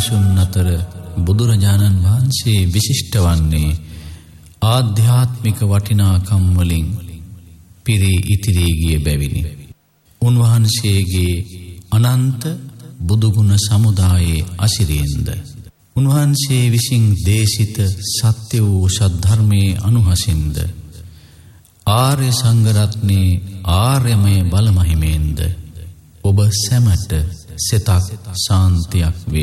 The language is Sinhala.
මිනිසුන් අතර බුදුරජාණන් වහන්සේ විශිෂ්ට වන්නේ ආධ්‍යාත්මික වටිනාකම් වලින් පිරී ඉතිරී ගිය බැවිනි. උන්වහන්සේගේ අනන්ත බුදුගුණ සමුදායේ අසිරියෙන්ද උන්වහන්සේ විසින් දේශිත සත්‍ය වූ සද්ධර්මයේ අනුහසින්ද ආර්ය සංඝරත්නයේ ආර්යමය බලමහිමෙන්ද ඔබ සැමට සිතක් ශාන්තියක් වේ.